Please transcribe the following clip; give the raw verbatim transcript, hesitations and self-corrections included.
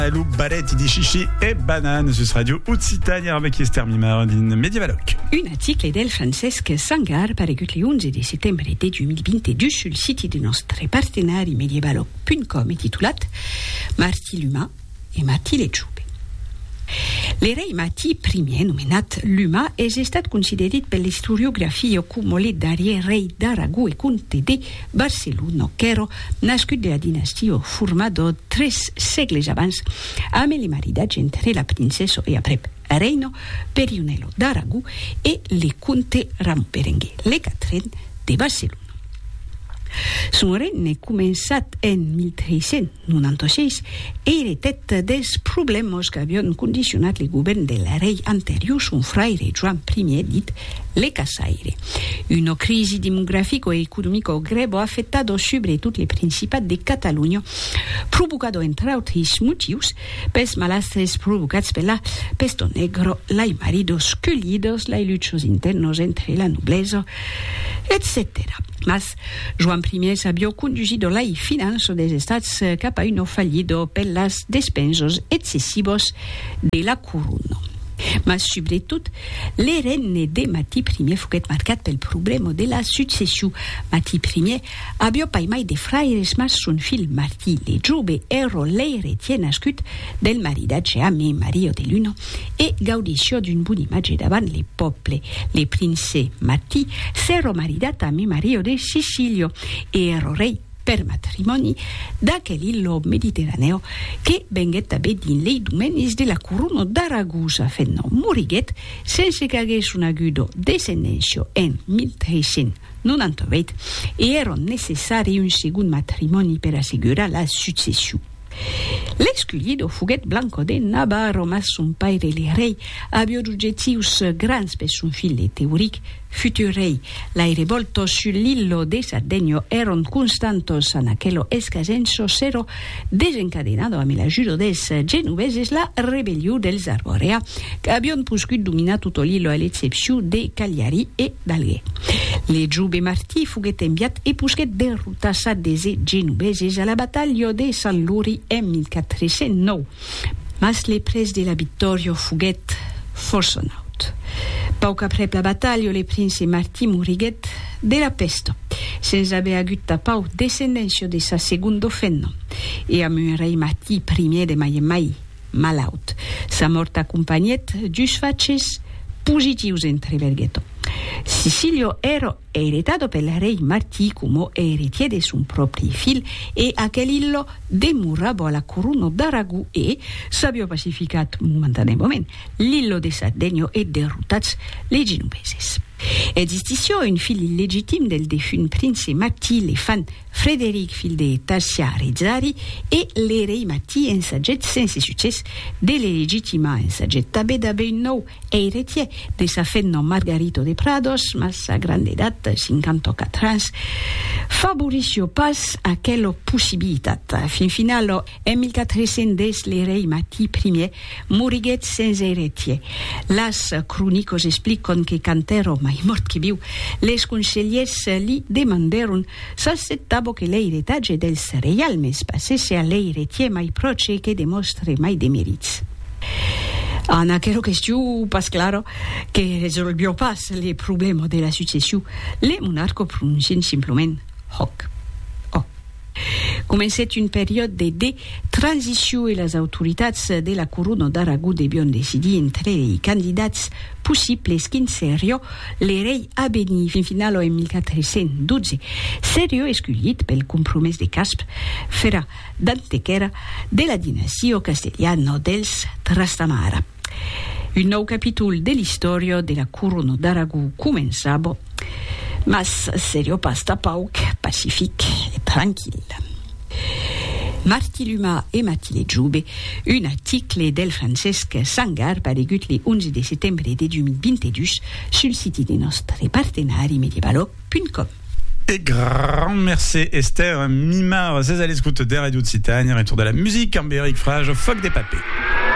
Alou, balette, di chichi e banane sus radio Utsitania avec Esther Mimar din Medievaloc. Un article del Francesc Sangar paregut le onze de settembre de duemilavintidue sul siti de nostre partenari medievaloc punt com e titulat Martí l'Humà e Martí Legiube. L'erei Martí primer, nomenat l'Humà, és estat considerat per l'historiografia com el darrer rei d'Aragó e comte de Barcelona, qu'era nascut de la dinastia formada tres segles abans, amb el maridatge entre la princesa e aprep reino Perionello d'Aragó e le comte Ramon Berenguer, le quatren de Barcelona. Son regne començat en mil tres-cents noranta-sis e heretat dels problemes que havien condicionat el govern del rei anterior, son frare Joan primer, dit le Casaire. Una crisi demogràfica e econòmica greu ha afectat sobretot el Principat de Catalunya, provocat, entre altres motius, pels malastres provocats per la peste negra, les maridos collidos, les luttes internes entre la noblesa, etcètera. Mas Joan primer s'havia conduït les finances dels estats cap a una fallida per les despenses excessives de la corona. Mas, sobretot, le regne de Martí primer foguet marcat pel problema de la successió. Martí primer havia pas mai de fraires, mas son fill Martí Legiube era l'heretier nascut del maridatge amb Maria de Luna e gaudició d'un bon imatge davant el poble. Le prince Martí s'era maridat amb Maria de Sicília e era rei per matrimoni d'aquell illo mediterraneo que venguet també dins les domenis de la corona d'Aragosa, fent-ne moriguet sense que hagués una aguda descendència en mil tres-cents noranta-vuit e era necessari un segon matrimoni per assegurar la successió. L'escollido foguet Blanco de Navarro, mas son pare, el rei, havia objectius grans per son fill Teodoric, futur rei. Les revoltes sur l'illo de Sardegna eren constantes en aquello escasenso, s'era desencadenado amb l'ajuda dels genoveses la rebel·lió dels Arborea, que havien buscat dominar tot l'illo a l'excepció de Cagliari e d'Alger. Legiube Martí foguet enviat e busquet derrotar des genoveses a la batalla de Sant Luri en mil quatre-cents nou. Mas le pres de la victòria foguet força naut. Poc après la batalla, le prince Martí moriguet de la peste, sense haver hagut tapau descendència de sa segunda fenna, e amb un rei Martí primer de mai en mai malaut. Sa mort acompanyet d'us faces positius entre verghetto. Sicilio era heretado pel rei Martí come heretier de son propri fill e aquel illo demorava a la corona d'Aragó e s'havia pacificat momentanément l'illo de Sardegna e derrotats les genoveses. Existició un fill il·legítim del defunt prince Martí, le fan Frederic, fill de Tarsia Rezzari, e le rei Martí ensaget sense succés de l'illegitima ensaget també d'haver un nou heretier de sa fenna Margarito de Prados, mas sa gran edat, cinquanta-quatre anys, favorissió pas aquella possibilitat. Fin final, en mil quatre-cents deu, le rei Martí primer moriguet sense heretier. Las cròniques expliquen que cantero mai mort que viu, les consellers li demandaron s'acceptava que l'heretatge dels reialmes passesse a l'heretier mai proche que demostre mai de merits. En aquella qüestió, pas claro que resolvió pas el problema de la successió, le monarca pronuncien simplement hoc. Començat un període de transició i les autoritats de la corona d'Aragó devion decidir entre els candidats possibles quin seria el rei a venir. Fin final, en mil quatre-cents dotze, seria escollit pel compromès de Casp fera d'Antequera de la dinastia castellana dels Trastamara. Un nou capítol de l'història de la corona d'Aragó començava, mas seria pas tapauc, pacífic i tranquil. Martí l'Humà e Martí Legiube, un article del Francesc Sangar paregut le onze de settembre de duemilavintidue sul siti de nostre partenari medievaloc punt com. Et grand merci Esther Mimar, c'est à l'écoute des radios de Citania, retour de la musique, Ambéric Frage, Foc des Papés.